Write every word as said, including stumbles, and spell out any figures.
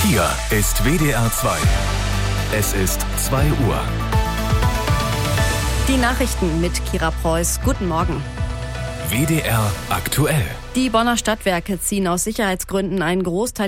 Hier ist W D R zwei. Es ist zwei Uhr. Die Nachrichten mit Kira Preuß. Guten Morgen. W D R aktuell. Die Bonner Stadtwerke ziehen aus Sicherheitsgründen einen Großteil